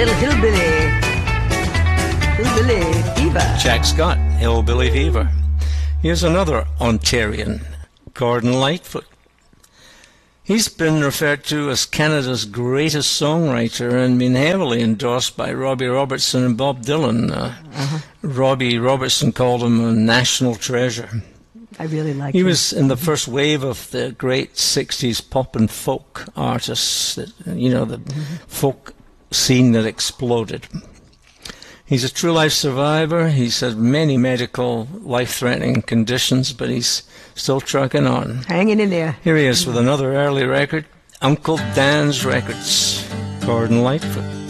little hillbilly fever. Jack Scott, Hillbilly Fever. Here's another Ontarian, Gordon Lightfoot. He's been referred to as Canada's greatest songwriter and been heavily endorsed by Robbie Robertson and Bob Dylan. Robbie Robertson called him a national treasure. I really like He him. was in the first wave of the great 60s pop and folk artists, the folk scene that exploded. He's a true life survivor. He's had many medical, life-threatening conditions, but he's still trucking on. Hanging in there. Here he is with another early record, Uncle Dan's Records, Gordon Lightfoot.